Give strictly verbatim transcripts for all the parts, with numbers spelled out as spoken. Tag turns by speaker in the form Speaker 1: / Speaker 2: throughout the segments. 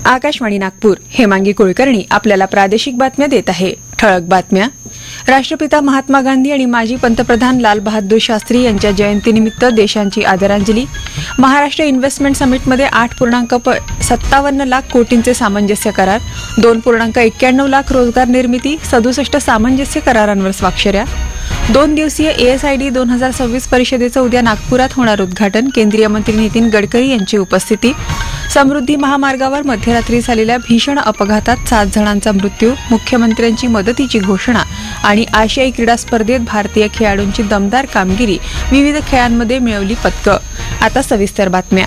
Speaker 1: आकाशवाणी नागपूर. हेमांगी कुलकर्णी आपल्याला प्रादेशिक बातम्या देत आहे. ठळक बातम्या. राष्ट्रपिता महात्मा गांधी आणि माजी पंतप्रधान लाल बहादूर शास्त्री यांच्या जयंतीनिमित्त देशांची आदरांजली. महाराष्ट्र इन्व्हेस्टमेंट समिटमध्ये आठ पूर्णांक सत्तावन्न लाख कोटींचे सामंजस्य करार, दोन पूर्णांक एक्क्याण्णव लाख रोजगार निर्मिती, सदुसष्ट सामंजस्य करारांवर स्वाक्षऱ्या. दोन दिवसीय एएसआयडी दोन हजार सव्वीस परिषदेचं उद्या नागपुरात होणार उद्घाटन. केंद्रीय मंत्री नितीन गडकरी यांची उपस्थिती. समृद्धी महामार्गावर मध्यरात्री झालेल्या भीषण अपघातात सात जणांचा मृत्यू. मुख्यमंत्र्यांची मदतीची घोषणा. आणि आशियाई क्रीडा स्पर्धेत भारतीय खेळाडूंची दमदार कामगिरी. विविध खेळांमध्ये मिळवली पदकं. आता सविस्तर बातम्या.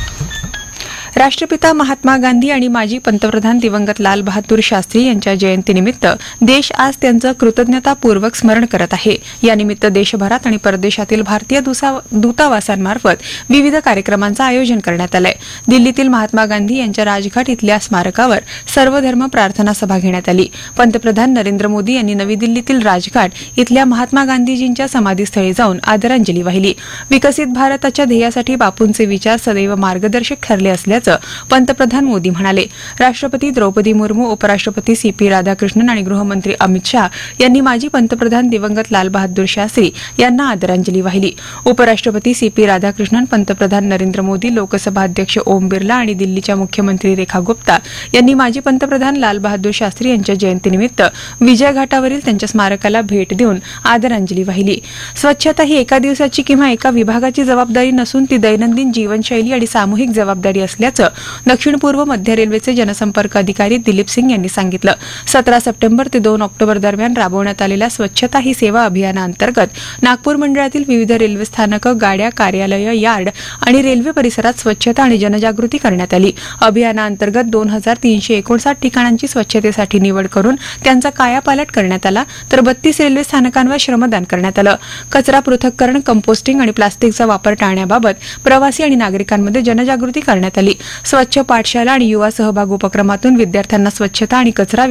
Speaker 1: राष्ट्रपिता महात्मा गांधी आणि माजी पंतप्रधान दिवंगत लाल बहादूर शास्त्री यांच्या जयंतीनिमित्त देश आज त्यांचं कृतज्ञतापूर्वक स्मरण करत आहे. यानिमित्त देशभरात आणि परदेशातील भारतीय दूतावासांमार्फत विविध कार्यक्रमांचं आयोजन करण्यात आलंय. दिल्लीतील महात्मा गांधी यांच्या राजघाट इथल्या स्मारकावर सर्वधर्म प्रार्थना सभा घेण्यात आली. पंतप्रधान नरेंद्र मोदी यांनी नवी दिल्लीतील राजघाट इथल्या महात्मा गांधीजींच्या समाधीस्थळी जाऊन आदरांजली वाहिली. विकसित भारताच्या ध्येयासाठी बापूंचे विचार सदैव मार्गदर्शक ठरले असल्याचं पंतप्रधान मोदी म्हणाले. राष्ट्रपती द्रौपदी मुर्मू, उपराष्ट्रपती सी पी राधाकृष्णन आणि गृहमंत्री अमित शाह यांनी माजी पंतप्रधान दिवंगत लाल बहादूर शास्त्री यांना आदरांजली वाहिली. उपराष्ट्रपती सी पी राधाकृष्णन, पंतप्रधान नरेंद्र मोदी, लोकसभा अध्यक्ष ओम बिर्ला आणि दिल्लीच्या मुख्यमंत्री रेखा गुप्ता यांनी माजी पंतप्रधान लाल बहादूर शास्त्री यांच्या जयंतीनिमित्त विजय घाटावरील त्यांच्या स्मारकाला भेट देऊन आदरांजली वाहिली. स्वच्छता ही एका दिवसाची किंवा एका विभागाची जबाबदारी नसून ती दैनंदिन जीवनशैली आणि सामूहिक जबाबदारी असल्याचं दक्षिण पूर्व मध्य रेल्वेचे जनसंपर्क अधिकारी दिलीप सिंग यांनी सांगितलं. सतरा सप्टेंबर ते दोन ऑक्टोबर दरम्यान राबवण्यात आलेल्या स्वच्छता ही सेवा अभियानाअंतर्गत नागपूर मंडळातील विविध रेल्वे स्थानकं, गाड्या, कार्यालय, यार्ड आणि रेल्वे परिसरात स्वच्छता आणि जनजागृती करण्यात आली. अभियानाअंतर्गत दोन हजार तीनशे एकोणसाठ ठिकाणांची स्वच्छतेसाठी निवड करून त्यांचा कायापालट करण्यात आला, तर बत्तीस रेल्वे स्थानकांवर श्रमदान करण्यात आलं. कचरा पृथक्करण, कंपोस्टिंग आणि प्लास्टिकचा वापर टाळण्याबाबत प्रवासी आणि नागरिकांमध्ये जनजागृती करण्यात आली. स्वच्छ पाठशाला आणि युवा सहभाग उपक्रमातून विद्यार्थ्यांना स्वच्छता आणि कचरा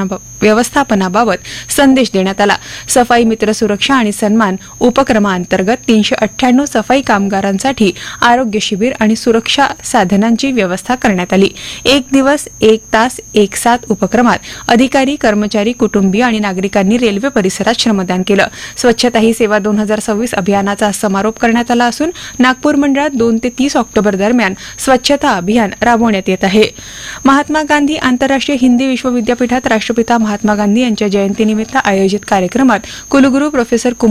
Speaker 1: व्यवस्थापनाबाबत संदेश देण्यात आला. सफाई मित्र सुरक्षा आणि सन्मान उपक्रमाअंतर्गत तीनशे अठ्ठ्याण्णव सफाई कामगारांसाठी आरोग्य शिबिर आणि सुरक्षा साधनांची व्यवस्था करण्यात आली. एक दिवस एक तास एक सात उपक्रमात अधिकारी, कर्मचारी, कुटुंबीय आणि नागरिकांनी रेल्वे परिसरात श्रमदान केलं. स्वच्छता ही सेवा दोन हजार सव्वीस अभियानाचा समारोप करण्यात आला असून नागपूर मंडळात दोन ते तीस ऑक्टोबर दरम्यान स्वच्छता अभियान राबवण्यात येत आहे. महात्मा गांधी आंतरराष्ट्रीय हिंदी विश्वविद्यापीठात राष्ट्रपिता महात्मा गांधी यांच्या जयंतीनिमित्त आयोजित कार्यक्रमात कुलगुरू प्रोफेसर